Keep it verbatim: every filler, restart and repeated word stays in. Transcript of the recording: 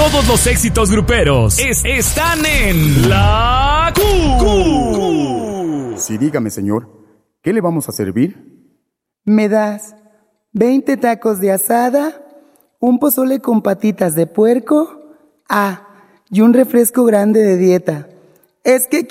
Todos los éxitos gruperos es- están en La Q. Sí, dígame, señor, ¿qué le vamos a servir? ¿Me das veinte tacos de asada, un pozole con patitas de puerco? Ah, y un refresco grande de dieta. Es que